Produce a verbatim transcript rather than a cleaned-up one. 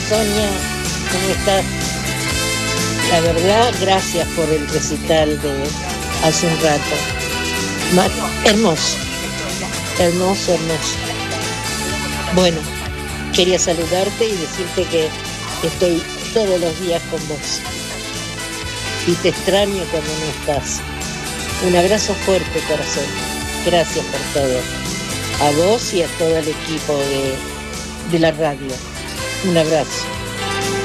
Sonia, ¿cómo estás? La verdad, gracias por el recital de hace un rato. Ma- hermoso, hermoso, hermoso. Bueno, quería saludarte y decirte que estoy todos los días con vos. Y te extraño cuando no estás. Un abrazo fuerte, corazón. Gracias por todo. A vos y a todo el equipo de, de la radio. Un abrazo.